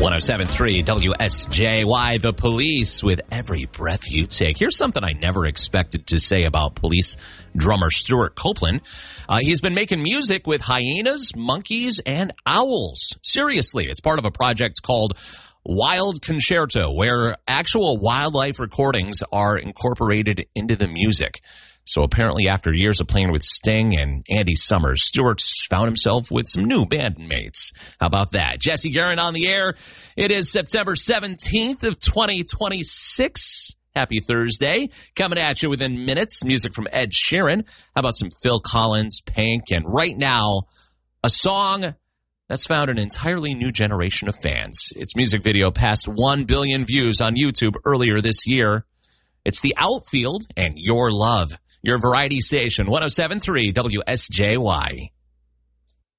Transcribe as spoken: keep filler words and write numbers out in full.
one oh seven point three W S J Y, The Police with Every Breath You Take. Here's something I never expected to say about Police drummer Stuart Copeland. Uh, he's been making music with hyenas, monkeys, and owls. Seriously, it's part of a project called Wild Concerto, where actual wildlife recordings are incorporated into the music. So apparently after years of playing with Sting and Andy Summers, Stewart's found himself with some new bandmates. How about that? Jesse Guerin on the air. It is September seventeenth of twenty twenty-six. Happy Thursday. Coming at you within minutes. Music from Ed Sheeran. How about some Phil Collins, Pink, and right now, a song that's found an entirely new generation of fans. Its music video passed one billion views on YouTube earlier this year. It's The Outfield and Your Love. Your variety station, one oh seven point three W S J Y.